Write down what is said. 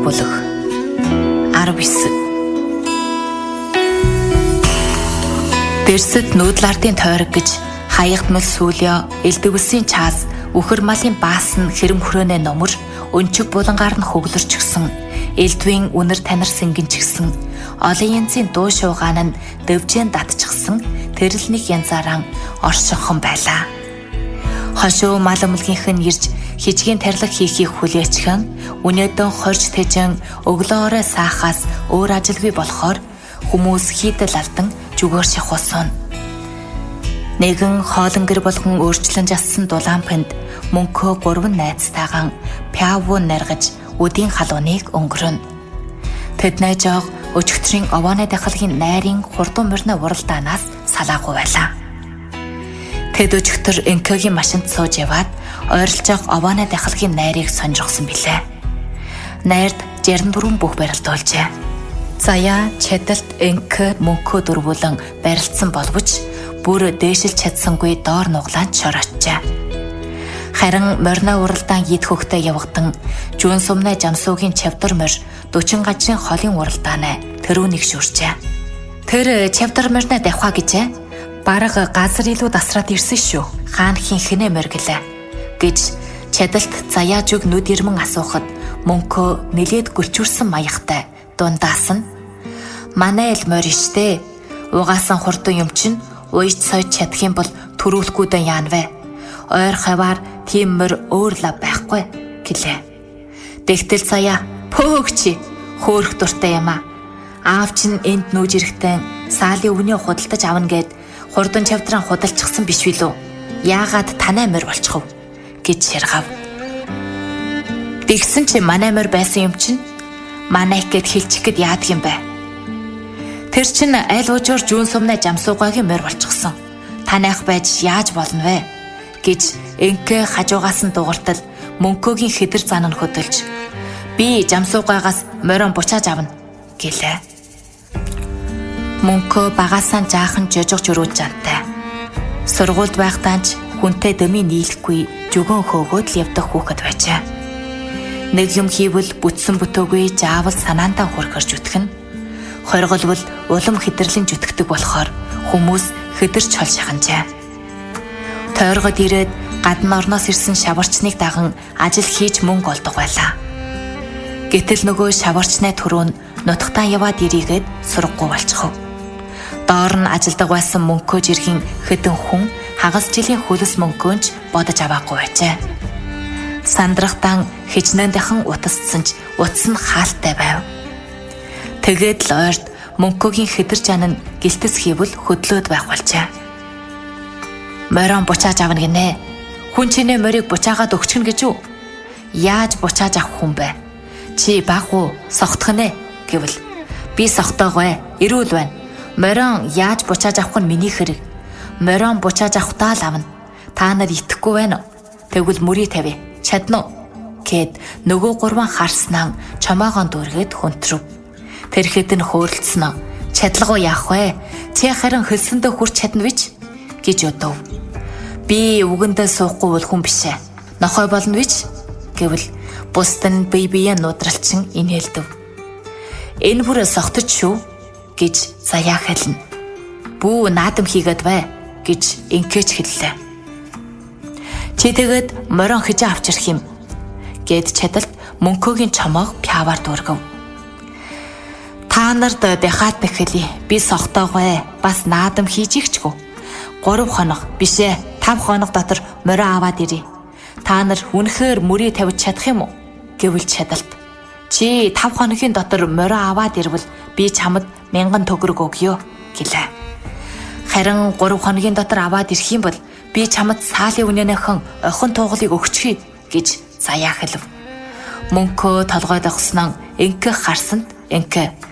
бүлэг 19. Дэрсэд нуудлаардын тойрог гэж хаягдмал сүүлё элдвэсийн чаас үхэр малын баасан хэрэм хөрөөнэ номер өнчөг булангаар нь хөглөрч гисэн элдвийн үнэр танар сэнгэн ч гисэн олон янзын дуу шуугаан нь дэвжэн датчихсан тэрэлник янзаараа оршинхон байлаа. Хошуу мал өмлгийнх нь ирж хижгийн тарилга хийхийг хүлээчхэн өнөөдөн хорж тэжэн өглөөрөө саахаас өөр ажилгүй болохоор хүмүүс хийдэл алдан зүгээр шахуулсан. Нэгэн хоолонгэр болгон өөрчлөн жассан дулаанпанд мөнхөө 3 найзтайгаан пявуу наргаж өдийн халууныг өнгөрөн. Тэд найжааг өчигдрийн овооны дахалгийн найрын хурдан мөрнө уралдаанаас салаагүй байлаа. Тэд өчигдөр энкөгийн машинд сууж яваад ойрлж байгаа овооны дахалгийн найрыг сонирхсон билээ. Найрд 64 бүх барилдуулжээ. Заяа чадалт энкө мөнхөө дөрвөлэн барилдсан боловч бүр дээшил чадсангүй доор нуглаан шороочжээ. Харин морьно уралдаан ийд хөхтэй явгдан жуун сумны жамсуугийн чавдар морь 40 гажрын холын уралдаанаа тэрүүнийг шүрчээ. Тэр чавдар морьно давхаа гэжээ. Бараг газар илүү дасраад ирсэн шүү. Хаанхийн хинэ морьглээ гэж чадалт заяа зүг нүд ирмэн асуухад мөнхөө нэлээд гүлчүүрсэн маягтай дундаас нь манай эл морь штэ. Угаасан хурдан юм чинь уйж сойж чадах юм бол төрүүлэхгүйдэн яан вэ? Ойр хаваар тийм морь өөр лав байхгүй гэлээ. Тэгтэл заяа пөөгчи хөөх дуртай юм аа. Аав чинь энд нүүж ирэхдээ саалын өвний худалдаж авна гэд хурдан чавдран худалчихсан биш билүү? Яагаад танай морь болчихов гэж ширгав. Тэгсэн чи манай морь байсан юм чинь манайх гэд хэлчих гээд яадаг юм бэ? Тэр чинь аль уужуур жуун сумны жамсуугагийн морь болчихсон. Танайх байж яаж болно вэ? Гэж энкэ хажуугаас нь дугартал мөнхөөгийн хэдэр зан нь хөдөлж би жамсуугаагаас морин бучааж авна гэлээ. Мөнхөө багаасаа жаахан жожигч өрөөж жантай. Сургуульд байхдаа ч хүнтэй дэми нийлэхгүй зүгөн хөөгөөд л явдаг хүүхэд байжээ. Нэг юм хийвэл бүтсэн бүтөөгүй заавал санаандаа хүрхэрж үтгэн. Хорголвол улам хэдэрлэн зүтгэдэг болохоор хүмүүс хэдэрч хол шаханжээ. Тойргод ирээд гадна орноос ирсэн шаварчныг даган ажил хийж мөнгө олдог байлаа. Гэтэл нөгөө шаварчны түрүүн нутагтаа яваад ирийгээд сургахгүй болчихов. Доор нь ажилдаг байсан мөнхөө жиргэн хэдэн хүн хагас жилийн хөлс мөнгөөнч бодож аваагүй байжээ. Сандрахтан хижнэн дахин утасцсан ч утас нь хаалттай байв. Тэгээд л ойрд мөнхөөгийн хэдэр жан нь гэлтэс хийвэл хөдлөөд байх болжээ. Морин бучааж авна гинэ. Хүн чинээ морийг бучаагаад өгчихнө гэж үү? Яаж бучааж авах хүн бэ? Чи баг уу, согтох нэ гэвэл би согтоогоо эрүүл байна. Морин яаж бучааж авах нь миний хэрэг. Морин бучааж авахтаа л авна. Та нар итгэхгүй байна уу? Тэгвэл мөрий тавь. Чадна уу? Гэд нөгөө 3 харснаа чомоогоо дүүргээд хүнтрв. Тэр хэд нь хөөрөлдсөн. Чадлагуу яах вэ? Чи харин хөлсөндөө хүрч чадна вич гэж өдөв. Би үгэндээ суухгүй бол хүн бишээ. Нохой болно вич гэвэл бусд нь бие нудралчин инээлдэв. Энэ бүр согтож шүү гэж заяа хэлнэ. Бүү наадам хийгээд бай гэж инкэж хэллээ. Чи тэгээд морин хижээ авчрах юм гэд чадалт мөнхөөгийн чомоог пяваар дүүргэв. Та нарт дахиад нэхэлий. Би согтоогоо бас наадам хийж игчгүй. 3 хоног бишээ 5 хоног дотор морин аваад ирье. Та нар үнэхээр мөрий тавьж чадах юм уу? Гэвэл чадалт. Чи 5 хоногийн дотор морин аваад ирвэл би чамд 1000 төгрөг өгье гэлээ. Харин 3 хоногийн дотор аваад ирэх юм бол би чамд саалын үнэнийхэн охин туугалыг өгчихье гэж заяа хэлв. Мөнхөө толгойд огсноо энкэ харсанд энкэ